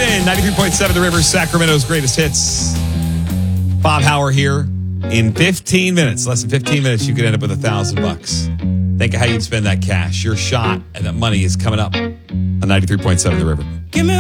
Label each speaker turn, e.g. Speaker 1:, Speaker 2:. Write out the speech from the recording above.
Speaker 1: Nation, 93.7 The River, Sacramento's greatest hits. Bob Hauer here. In 15 minutes, less than 15 minutes, you could end up with $1,000. Think of how you'd spend that cash. Your shot and that money is coming up on 93.7 The River.
Speaker 2: Give me